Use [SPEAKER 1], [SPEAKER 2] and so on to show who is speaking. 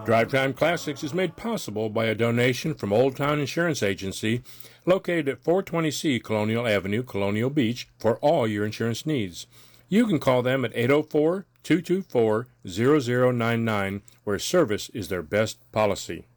[SPEAKER 1] Drive Time Classics is made possible by a donation from Old Town Insurance Agency, located at 420C Colonial Avenue, Colonial Beach, for all your insurance needs. You can call them at 804-224-0099, where service is their best policy.